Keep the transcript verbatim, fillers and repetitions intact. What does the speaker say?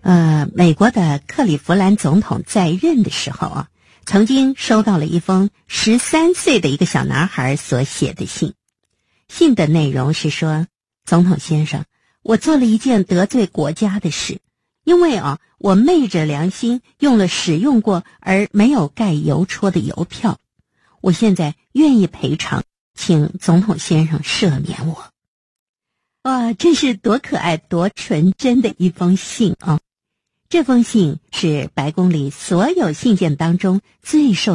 呃，美国的克利夫兰总统在任的时候啊，曾经收到了一封十三岁的一个小男孩所写的信。信的内容是说，总统先生，我做了一件得罪国家的事，因为啊，我昧着良心用了使用过而没有盖邮戳的邮票，我现在愿意赔偿，请总统先生赦免我。哇，这是多可爱多纯真的一封信啊！这封信是白宫里所有信件当中最受